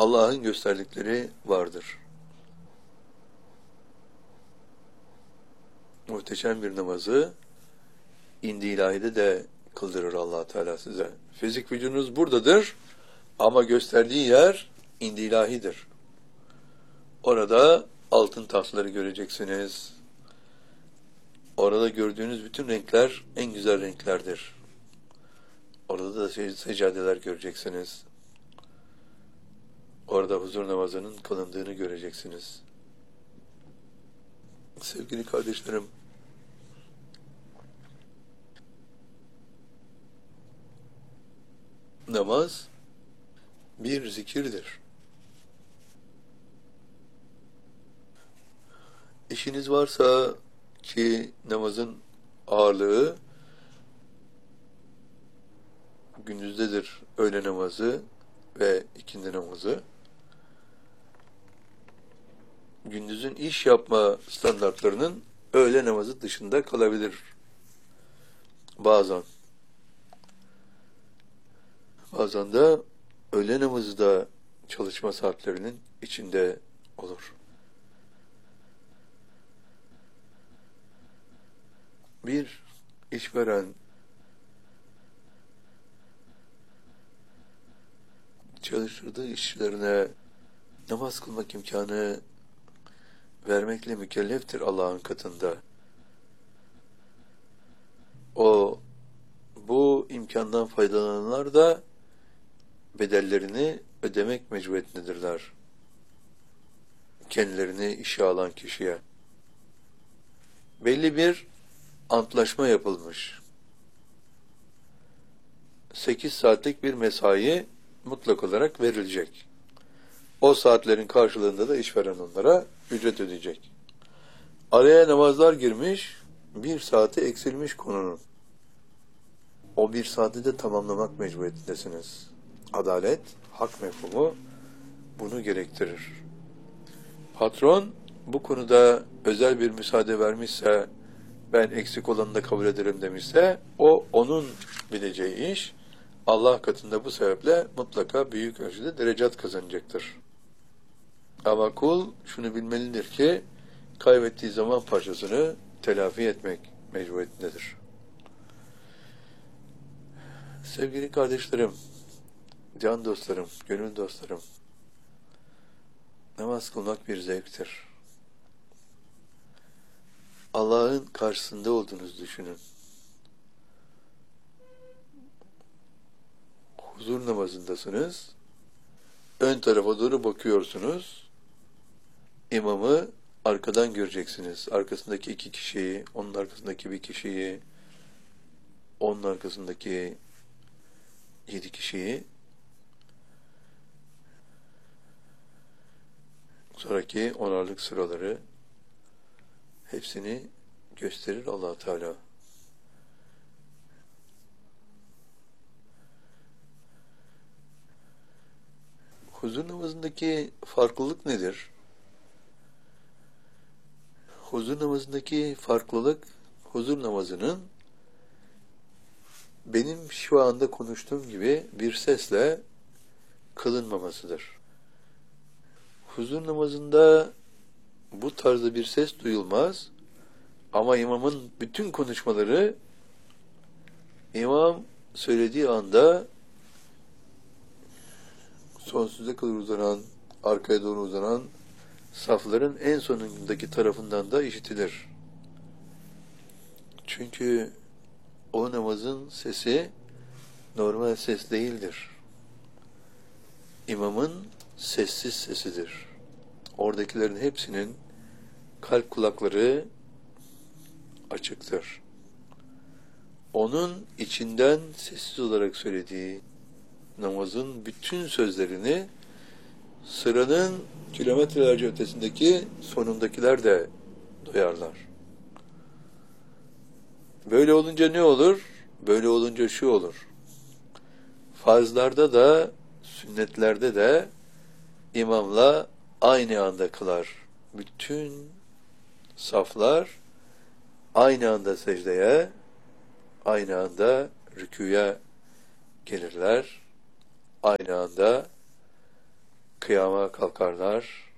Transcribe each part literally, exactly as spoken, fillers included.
Allah'ın gösterdikleri vardır. Muhteşem bir namazı indi ilahide de kıldırır Allah Teala size. Fizik vücudunuz buradadır ama gösterdiği yer indi ilahidir. Orada altın taşları göreceksiniz. Orada gördüğünüz bütün renkler en güzel renklerdir. Orada da seccadeler göreceksiniz. Orada huzur namazının kılındığını göreceksiniz. Sevgili kardeşlerim, namaz bir zikirdir. İşiniz varsa ki namazın ağırlığı gündüzdedir, öğle namazı ve ikindi namazı. Gündüzün iş yapma standartlarının öğle namazı dışında kalabilir. Bazen. Bazen de öğle namazı da çalışma saatlerinin içinde olur. Bir işveren çalıştırdığı işçilerine namaz kılmak imkanı vermekle mükelleftir Allah'ın katında. O, bu imkandan faydalananlar da bedellerini ödemek mecburiyetindedirler. Kendilerini işe alan kişiye. Belli bir antlaşma yapılmış. Sekiz saatlik bir mesai mutlak olarak verilecek. O saatlerin karşılığında da işveren onlara ücret ödeyecek. Araya namazlar girmiş, bir saati eksilmiş konunun. O bir saati de tamamlamak mecburiyetindesiniz. Adalet, hak mefhumu bunu gerektirir. Patron bu konuda özel bir müsaade vermişse, ben eksik olanı da kabul ederim demişse, o onun bileceği iş, Allah katında bu sebeple mutlaka büyük ölçüde derecat kazanacaktır. Ama kul şunu bilmelidir ki, kaybettiği zaman parçasını telafi etmek mecburiyetindedir. Sevgili kardeşlerim, can dostlarım, gönül dostlarım, namaz kılmak bir zevktir. Allah'ın karşısında olduğunuzu düşünün. Huzur namazındasınız, ön tarafa doğru bakıyorsunuz, imamı arkadan göreceksiniz. Arkasındaki iki kişiyi, onun arkasındaki bir kişiyi, onun arkasındaki yedi kişiyi, sonraki onarlık sıraları, hepsini gösterir Allah Teala. Huzur namazındaki farklılık nedir? Huzur namazındaki farklılık, huzur namazının benim şu anda konuştuğum gibi bir sesle kılınmamasıdır. Huzur namazında bu tarzda bir ses duyulmaz ama imamın bütün konuşmaları imam söylediği anda sonsuza kadar uzanan, arkaya doğru uzanan safların en sonundaki tarafından da işitilir. Çünkü o namazın sesi normal ses değildir. İmamın sessiz sesidir. Oradakilerin hepsinin kalp kulakları açıktır. Onun içinden sessiz olarak söylediği namazın bütün sözlerini sıranın kilometrelerce ötesindeki sonundakiler de duyarlar. Böyle olunca ne olur? Böyle olunca şu olur. Farzlarda da, sünnetlerde de imamla aynı anda kılar. Bütün saflar aynı anda secdeye, aynı anda rükûya gelirler. Aynı anda kıyama kalkarlar.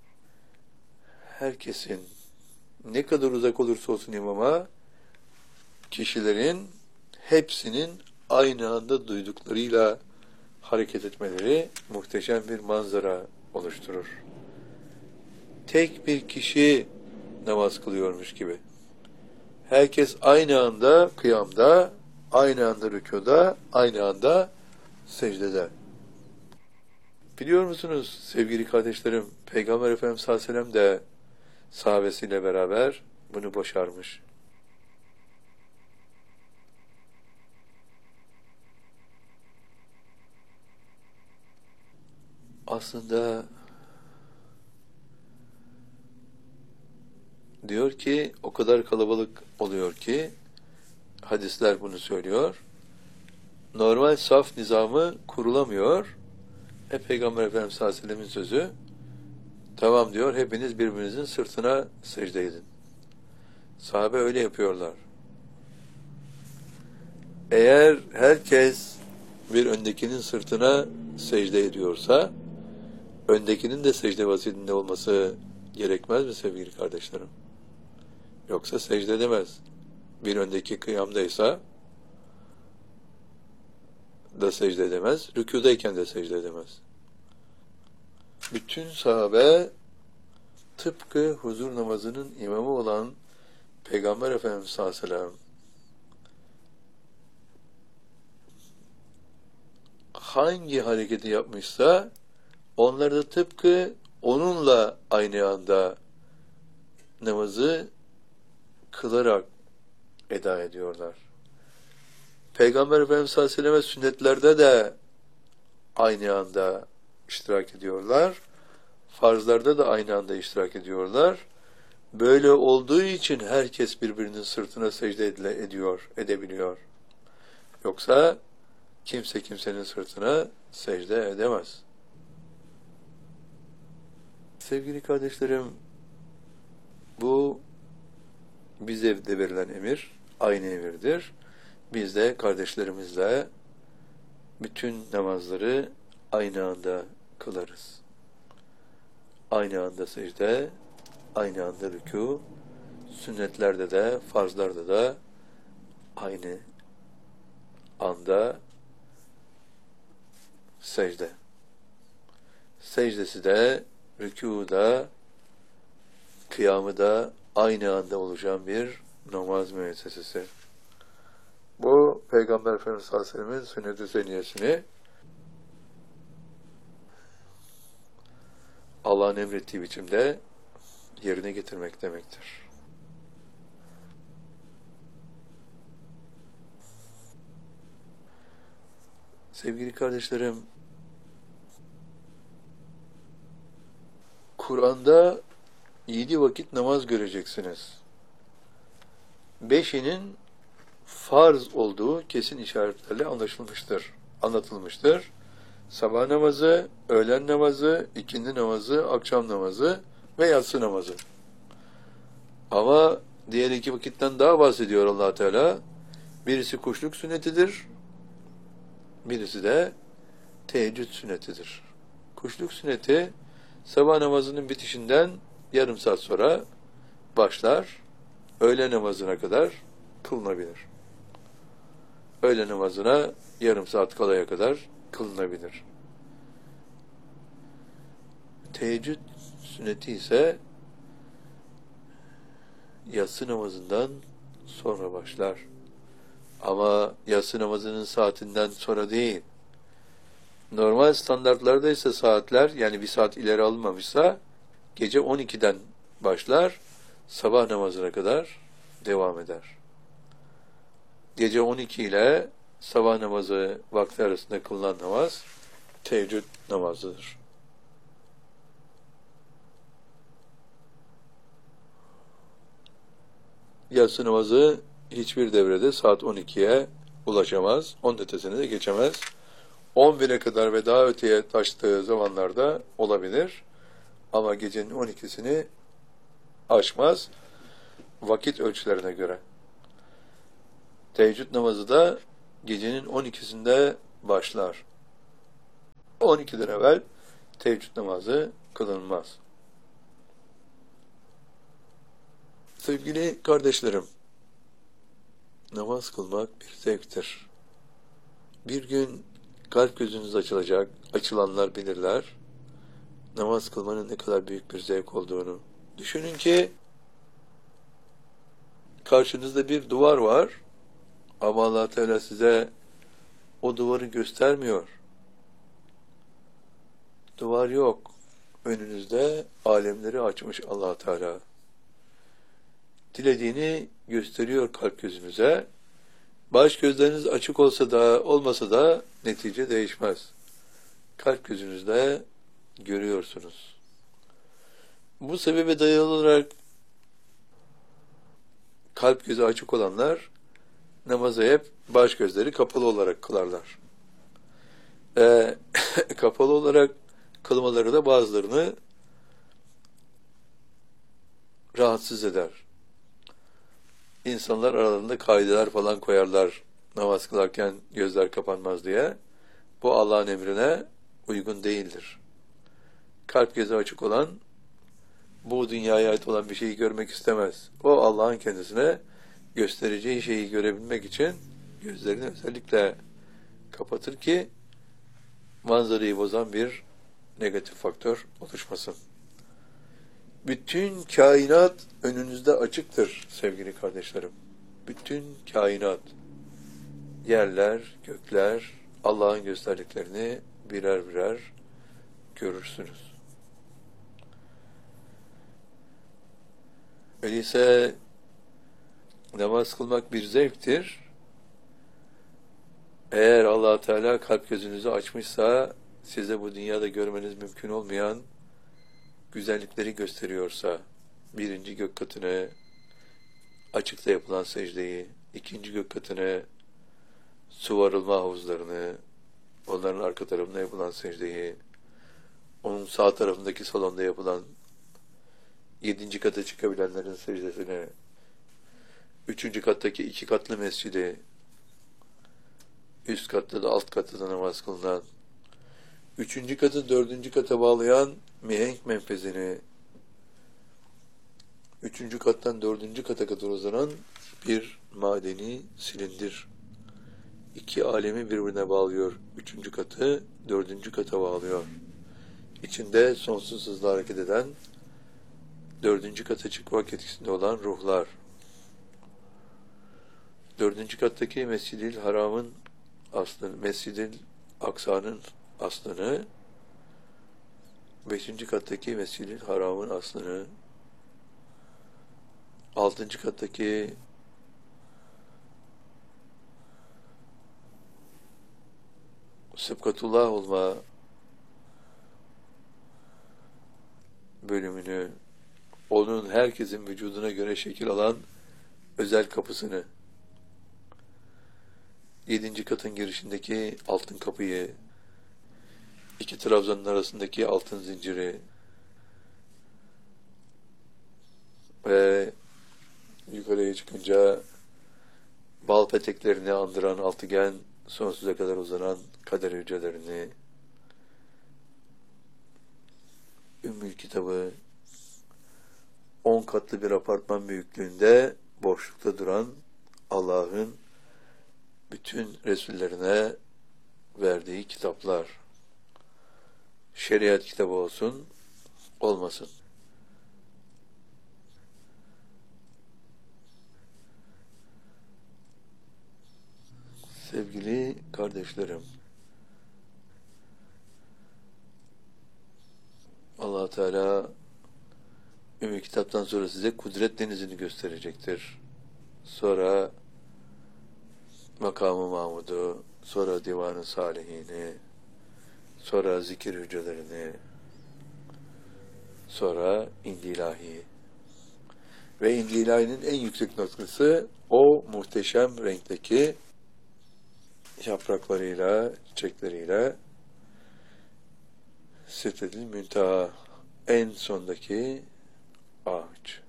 Herkesin ne kadar uzak olursa olsun imama, kişilerin hepsinin aynı anda duyduklarıyla hareket etmeleri muhteşem bir manzara oluşturur. Tek bir kişi namaz kılıyormuş gibi. Herkes aynı anda kıyamda, aynı anda rükûda, aynı anda secdede. Biliyor musunuz sevgili kardeşlerim, Peygamber Efendimiz sallallahu aleyhi ve sellem de sahabesiyle beraber bunu başarmış. Aslında diyor ki o kadar kalabalık oluyor ki, hadisler bunu söylüyor, normal saf nizamı kurulamıyor. E Peygamber Efendimiz sallallahu aleyhi ve sellem'in sözü, tamam diyor, hepiniz birbirinizin sırtına secde edin. Sahabe öyle yapıyorlar. Eğer herkes bir öndekinin sırtına secde ediyorsa, öndekinin de secde vaziyetinde olması gerekmez mi sevgili kardeşlerim? Yoksa secde edemez. Bir öndeki kıyamdaysa da secde edemez, rükûdayken de secde edemez. Bütün sahabe tıpkı huzur namazının imamı olan Peygamber Efendimiz sallallahu aleyhi ve sellem hangi hareketi yapmışsa onlar da tıpkı onunla aynı anda namazı kılarak eda ediyorlar. Peygamber Efendimiz sallallahu aleyhi ve sellem sünnetlerde de aynı anda iştirak ediyorlar. Farzlarda da aynı anda iştirak ediyorlar. Böyle olduğu için herkes birbirinin sırtına secde edile, ediyor, edebiliyor. Yoksa kimse kimsenin sırtına secde edemez. Sevgili kardeşlerim, bu bize de verilen emir, aynı emirdir. Biz de kardeşlerimizle bütün namazları aynı anda kılarız. Aynı anda secde, aynı anda rükû, sünnetlerde de, farzlarda da aynı anda secde. Secdesi de, rükû da, kıyamı da aynı anda oluşan bir namaz müessesesi. Bu Peygamber Efendimiz sallallahu aleyhi ve sellem'in sünnet-i seniyesini Allah'ın emrettiği biçimde yerine getirmek demektir. Sevgili kardeşlerim, Kur'an'da yedi vakit namaz göreceksiniz. Beşinin farz olduğu kesin işaretlerle anlaşılmıştır, anlatılmıştır. Sabah namazı, öğlen namazı, ikindi namazı, akşam namazı ve yatsı namazı. Ama diğer iki vakitten daha bahsediyor Allah Teala. Birisi kuşluk sünnetidir, birisi de teheccüd sünnetidir. Kuşluk sünneti sabah namazının bitişinden yarım saat sonra başlar, öğle namazına kadar kılınabilir. Öğle namazına yarım saat kalaya kadar kılınabilir. Teheccüd sünneti ise yatsı namazından sonra başlar. Ama yatsı namazının saatinden sonra değil. Normal standartlarda ise saatler, yani bir saat ileri alınmamışsa gece on ikiden başlar, sabah namazına kadar devam eder. Gece on iki ile sabah namazı vakti arasında kılınan namaz teheccüd namazıdır. Yatsı namazı hiçbir devrede saat on ikiye ulaşamaz, on ötesine de geçemez. on bire kadar ve daha öteye taştığı zamanlarda olabilir. Ama gecenin on ikisini aşmaz vakit ölçülerine göre. Teheccüd namazı da gecenin on ikisinde başlar. on ikiden evvel teheccüd namazı kılınmaz. Sevgili kardeşlerim, namaz kılmak bir zevktir. Bir gün kalp gözünüz açılacak, açılanlar bilirler, namaz kılmanın ne kadar büyük bir zevk olduğunu. Düşünün ki, karşınızda bir duvar var, ama Allah Teala size o duvarı göstermiyor. Duvar yok. Önünüzde alemleri açmış Allah Teala. Dilediğini gösteriyor kalp gözünüze. Baş gözleriniz açık olsa da olmasa da netice değişmez. Kalp gözünüzde görüyorsunuz. Bu sebebe dayalı olarak kalp gözü açık olanlar namazı hep baş gözleri kapalı olarak kılarlar. Ee, kapalı olarak kılmaları da bazılarını rahatsız eder. İnsanlar aralarında kaideler falan koyarlar namaz kılarken gözler kapanmaz diye. Bu Allah'ın emrine uygun değildir. Kalp gözü açık olan bu dünyaya ait olan bir şeyi görmek istemez. O Allah'ın kendisine göstereceği şeyi görebilmek için gözlerini özellikle kapatır ki manzarayı bozan bir negatif faktör oluşmasın. Bütün kainat önünüzde açıktır sevgili kardeşlerim. Bütün kainat, yerler, gökler, Allah'ın gösterdiklerini birer birer görürsünüz. Öyleyse namaz kılmak bir zevktir. Eğer Allah Teala kalp gözünüzü açmışsa, size bu dünyada görmeniz mümkün olmayan güzellikleri gösteriyorsa, birinci gök katını, açıkta yapılan secdeyi, ikinci gök katını, su varılma havuzlarını, onların arka tarafında yapılan secdeyi, onun sağ tarafındaki salonda yapılan yedinci kata çıkabilenlerin secdesini, üçüncü kattaki iki katlı mescidi, üst katta da alt katta da namaz kılınan, üçüncü katı dördüncü kata bağlayan mihenk menfezini, üçüncü kattan dördüncü kata kadar uzanan bir madeni silindir. İki alemi birbirine bağlıyor. Üçüncü katı dördüncü kata bağlıyor. İçinde sonsuz hızla hareket eden, dördüncü kata çıkmak etkisinde olan ruhlar. Dördüncü kattaki Mescid-i Haram'ın aslını, Mescid-i Aksa'nın aslını, beşinci kattaki Mescid-i Haram'ın aslını, altıncı kattaki Sıbkatullah olma bölümünü, onun herkesin vücuduna göre şekil alan özel kapısını, yedinci katın girişindeki altın kapıyı, iki trabzanın arasındaki altın zinciri ve yukarıya çıkınca bal peteklerini andıran altıgen, sonsuza kadar uzanan kader hücrelerini, Ümmül Kitabı, on katlı bir apartman büyüklüğünde boşlukta duran Allah'ın bütün Resullerine verdiği kitaplar, şeriat kitabı olsun, olmasın. Sevgili kardeşlerim, Allah Teala Ümmü Kitap'tan sonra size kudret denizini gösterecektir. Sonra Makamı Mahmud'u, sonra Divan-ı Salihini, sonra zikir hücrelerini, sonra İndi İlahi. Ve İndi İlahi'nin en yüksek noktası o muhteşem renkteki yapraklarıyla, çiçekleriyle Sidretil Münteha, en sondaki ağaç.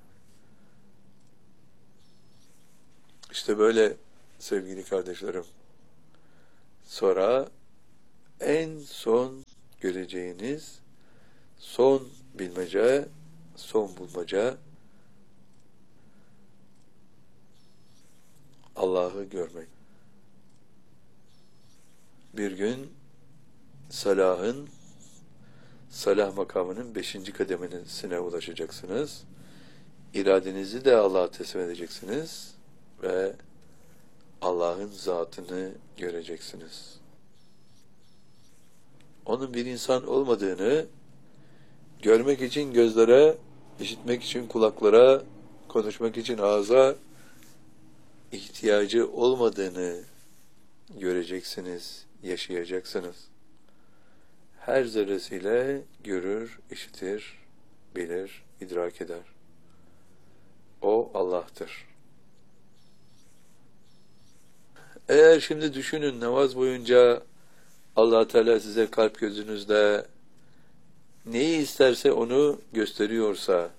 İşte böyle sevgili kardeşlerim. Sonra en son göreceğiniz Son bilmece, son bulmaca, Allah'ı görmek. Bir gün salahın, salah makamının beşinci kademesine ulaşacaksınız. İradenizi de Allah'a teslim edeceksiniz ve Allah'ın zatını göreceksiniz. Onun bir insan olmadığını, görmek için gözlere, işitmek için kulaklara, konuşmak için ağza ihtiyacı olmadığını göreceksiniz, yaşayacaksınız. Her zerresiyle görür, işitir, bilir, idrak eder. O Allah'tır. Eğer şimdi düşünün, namaz boyunca Allah Teala size kalp gözünüzde neyi isterse onu gösteriyorsa,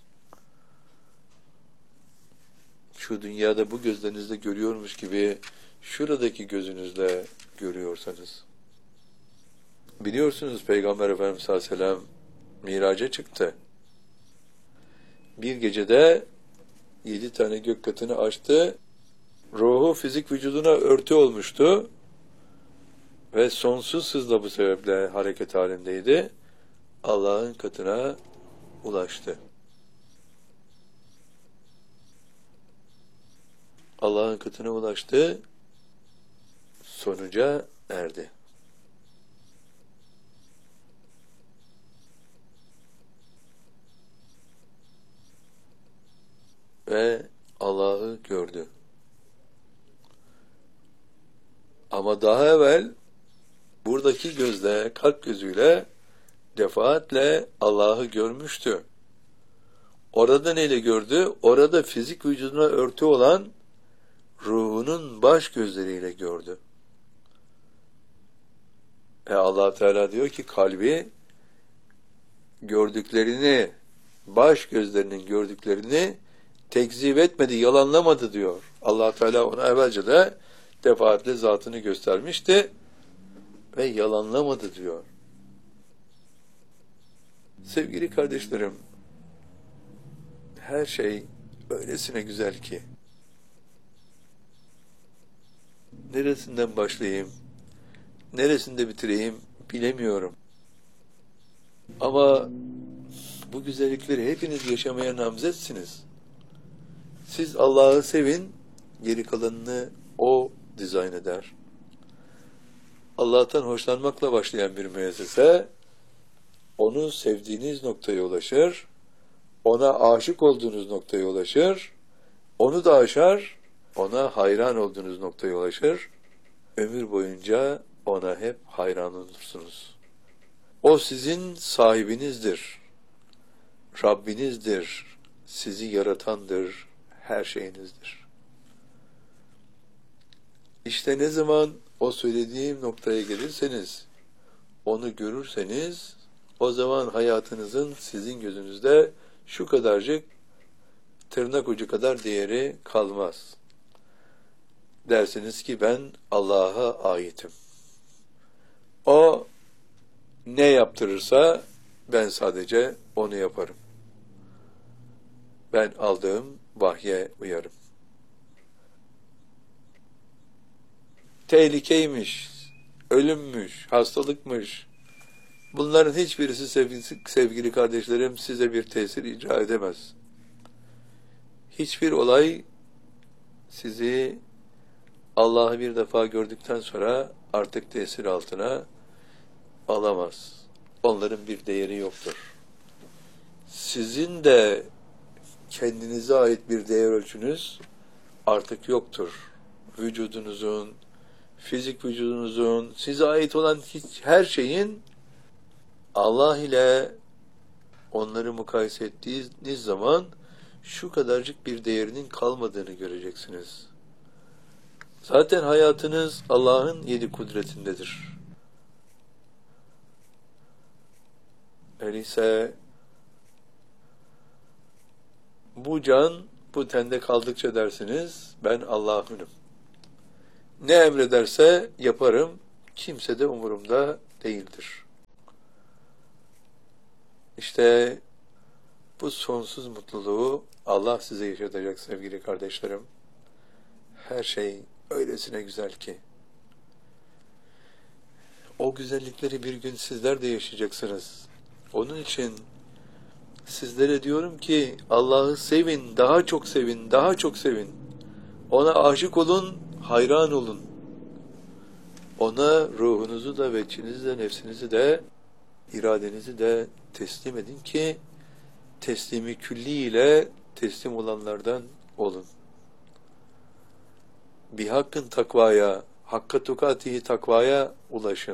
şu dünyada bu gözlerinizde görüyormuş gibi şuradaki gözünüzle görüyorsanız, biliyorsunuz Peygamber Efendimiz sallallahu aleyhi ve sellem miraca çıktı. Bir gecede yedi tane gök katını açtı, ruhu fizik vücuduna örtü olmuştu ve sonsuz hızla bu sebeple hareket halindeydi. Allah'ın katına ulaştı. Allah'ın katına ulaştı, sonuca erdi. Ve Allah'ı gördü. Ama daha evvel buradaki gözle, kalp gözüyle defaatle Allah'ı görmüştü. Orada neyle gördü? Orada fizik vücuduna örtü olan ruhunun baş gözleriyle gördü. E Allah Teala diyor ki kalbi gördüklerini, baş gözlerinin gördüklerini tekzip etmedi, yalanlamadı diyor. Allah Teala ona evvelce de defaatle zatını göstermişti ve yalanlamadı diyor. Sevgili kardeşlerim, her şey öylesine güzel ki, neresinden başlayayım, neresinde bitireyim bilemiyorum. Ama bu güzellikleri hepiniz yaşamaya namzetsiniz. Siz Allah'ı sevin, geri kalanını O dizayn eder. Allah'tan hoşlanmakla başlayan bir müessese, onu sevdiğiniz noktaya ulaşır, ona aşık olduğunuz noktaya ulaşır, onu da aşar, ona hayran olduğunuz noktaya ulaşır, ömür boyunca ona hep hayran olursunuz. O sizin sahibinizdir, Rabbinizdir, sizi yaratandır, her şeyinizdir. İşte ne zaman o söylediğim noktaya gelirseniz, onu görürseniz, o zaman hayatınızın sizin gözünüzde şu kadarcık, tırnak ucu kadar değeri kalmaz. Dersiniz ki ben Allah'a aitim. O ne yaptırırsa ben sadece onu yaparım. Ben aldığım vahye uyarım. Tehlikeymiş, ölümmüş, hastalıkmış. Bunların hiçbirisi sevgili, sevgili kardeşlerim size bir tesir icra edemez. Hiçbir olay sizi Allah'ı bir defa gördükten sonra artık tesir altına alamaz. Onların bir değeri yoktur. Sizin de kendinize ait bir değer ölçünüz artık yoktur. Vücudunuzun, fizik vücudunuzun, size ait olan hiç, her şeyin Allah ile onları mukayese ettiğiniz zaman şu kadarcık bir değerinin kalmadığını göreceksiniz. Zaten hayatınız Allah'ın yedi kudretindedir. Öyleyse bu can bu tende kaldıkça dersiniz ben Allah'ınım. Ne emrederse yaparım, kimse de umurumda değildir. İşte bu sonsuz mutluluğu Allah size yaşatacak sevgili kardeşlerim. Her şey öylesine güzel ki. O güzellikleri bir gün sizler de yaşayacaksınız. Onun için sizlere diyorum ki Allah'ı sevin, daha çok sevin, daha çok sevin. Ona aşık olun, hayran olun. Ona ruhunuzu da, veçinizi de, nefsinizi de, iradenizi de teslim edin ki teslimi külli ile teslim olanlardan olun. Bir hakkın takvaya, hakka tukatihi takvaya ulaşın.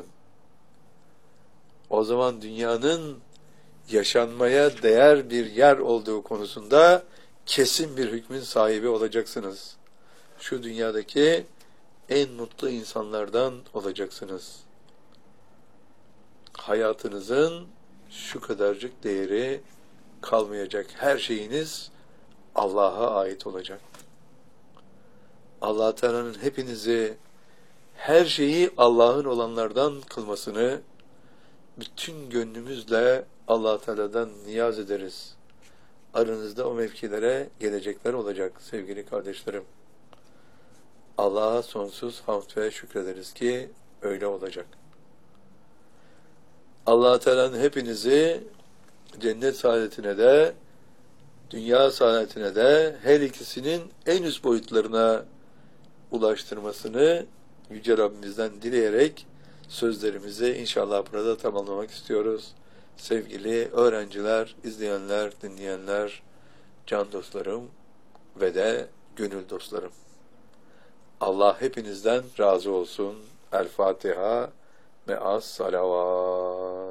O zaman dünyanın yaşanmaya değer bir yer olduğu konusunda kesin bir hükmün sahibi olacaksınız. Şu dünyadaki en mutlu insanlardan olacaksınız. Hayatınızın şu kadarcık değeri kalmayacak. Her şeyiniz Allah'a ait olacak. Allah Teala'nın hepinizi, her şeyi Allah'ın olanlardan kılmasını bütün gönlümüzle Allah Teala'dan niyaz ederiz. Aranızda o mevkilere gelecekler olacak sevgili kardeşlerim. Allah'a sonsuz hamd ve şükrederiz ki öyle olacak. Allah Teala'nın hepinizi cennet saadetine de, dünya saadetine de her ikisinin en üst boyutlarına ulaştırmasını Yüce Rabbimizden dileyerek sözlerimizi inşallah burada tamamlamak istiyoruz. Sevgili öğrenciler, izleyenler, dinleyenler, can dostlarım ve de gönül dostlarım. Allah hepinizden razı olsun. El Fatiha ve as salavat.